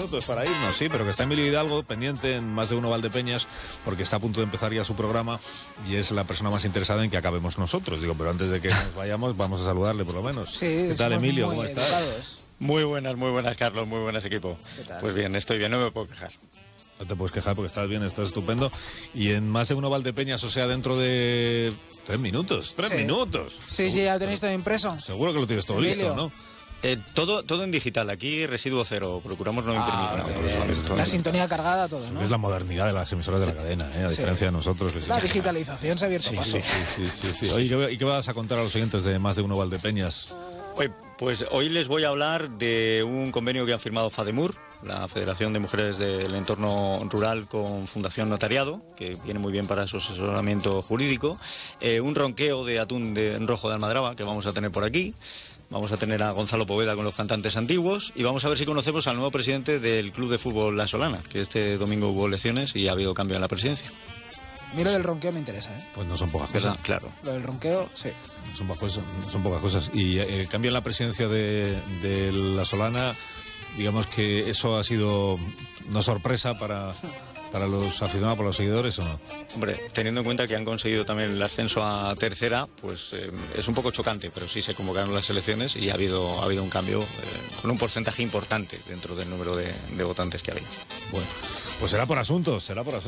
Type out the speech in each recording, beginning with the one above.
minutos para irnos, sí, pero que está Emilio Hidalgo pendiente en Más de Uno Valdepeñas, porque está a punto de empezar ya su programa y es la persona más interesada en que acabemos nosotros. Digo, pero antes de que nos vayamos, vamos a saludarle por lo menos. Sí, ¿qué tal, Emilio? ¿Cómo estás? Educados. Muy buenas, Carlos, muy buenas, equipo. ¿Qué tal? Pues bien, estoy bien, no me puedo quejar. No te puedes quejar porque estás bien, estás estupendo. Y en Más de Uno Valdepeñas, o sea, dentro de 3 minutos. ¡3 minutos! Sí, ya lo tenéis todo impreso. Seguro que lo tienes todo listo, ¿no? Todo en digital, aquí residuo cero, procuramos no imprimir nada. La sintonía cargada, todo, ¿no? Es la modernidad de las emisoras de la cadena, a diferencia de nosotros. Que la digitalización se ha abierto paso. Sí. Oye, ¿y qué vas a contar a los oyentes de Más de Uno Valdepeñas? Pues hoy les voy a hablar de un convenio que han firmado FADEMUR, la Federación de Mujeres del Entorno Rural, con Fundación Notariado, que viene muy bien para su asesoramiento jurídico, un ronqueo de atún rojo de Almadraba que vamos a tener por aquí. Vamos a tener a Gonzalo Poveda con los cantantes antiguos y vamos a ver si conocemos al nuevo presidente del Club de Fútbol La Solana, que este domingo hubo elecciones y ha habido cambio en la presidencia. A mí lo del ronqueo me interesa, ¿eh? Pues no son pocas cosas. Claro. Lo del ronqueo, sí. Son pocas cosas. Y cambio en la presidencia de La Solana, digamos que eso ha sido una sorpresa para los aficionados, para los seguidores, ¿o no? Hombre, teniendo en cuenta que han conseguido también el ascenso a tercera, pues es un poco chocante, pero sí se convocaron las elecciones y ha habido un cambio con un porcentaje importante dentro del número de votantes que había. Bueno, pues será por asuntos.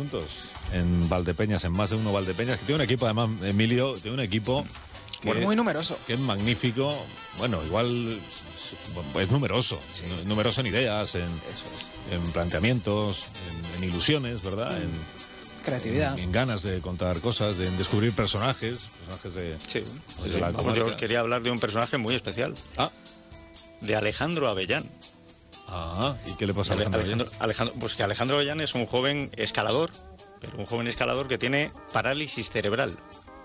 En Valdepeñas, en Más de Uno Valdepeñas, que tiene un equipo, además, Emilio, tiene un equipo que, muy numeroso. Que es magnífico. Bueno, igual es numeroso. Sí. Numeroso en ideas, en planteamientos, en ilusiones, ¿verdad? En creatividad. En ganas de contar cosas, de descubrir personajes de... Sí. La Vamos, yo os quería hablar de un personaje muy especial. De Alejandro Avellán. ¿Y qué le pasa a Alejandro Avellán? Pues que Alejandro Avellán es un joven escalador, pero un joven escalador que tiene parálisis cerebral.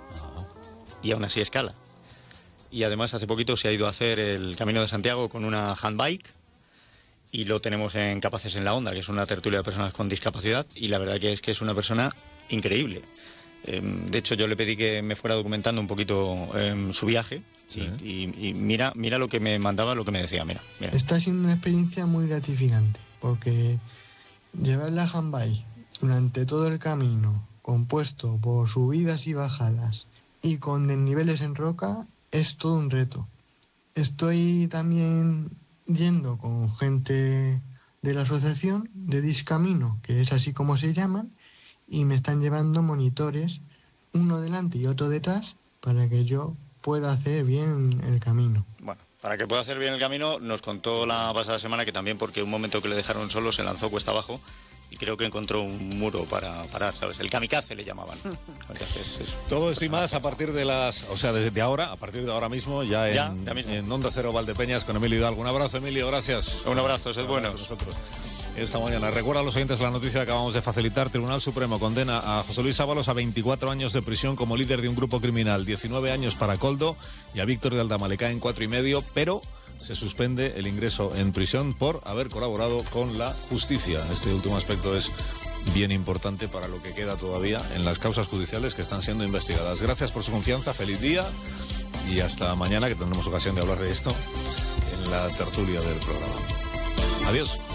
Y aún así escala. Y además hace poquito se ha ido a hacer el Camino de Santiago con una handbike y lo tenemos en Capaces en la Onda, que es una tertulia de personas con discapacidad, y la verdad que es una persona increíble. De hecho, yo le pedí que me fuera documentando un poquito su viaje. Sí. Y mira lo que me mandaba, lo que me decía, mira. Está siendo una experiencia muy gratificante, porque llevar la handbike durante todo el camino, compuesto por subidas y bajadas y con desniveles en roca, es todo un reto. Estoy también yendo con gente de la asociación de Discamino, que es así como se llaman, y me están llevando monitores, uno delante y otro detrás, para que yo pueda hacer bien el camino. Bueno, para que pueda hacer bien el camino, nos contó la pasada semana que también, porque un momento que le dejaron solo, se lanzó cuesta abajo y creo que encontró un muro para parar, ¿sabes? El kamikaze le llamaban. Entonces, todo esto y más a partir de desde ahora, a partir de ahora mismo, ya en Onda Cero Valdepeñas con Emilio Hidalgo. Un abrazo, Emilio, gracias. Un abrazo, sed buenos. Nosotros. Esta mañana. Recuerda a los oyentes la noticia que acabamos de facilitar. Tribunal Supremo condena a José Luis Ábalos a 24 años de prisión como líder de un grupo criminal, 19 años para Coldo, y a Víctor de Aldama le caen 4,5, pero se suspende el ingreso en prisión por haber colaborado con la justicia. Este último aspecto es bien importante para lo que queda todavía en las causas judiciales que están siendo investigadas. Gracias por su confianza, feliz día y hasta mañana, que tendremos ocasión de hablar de esto en la tertulia del programa. Adiós.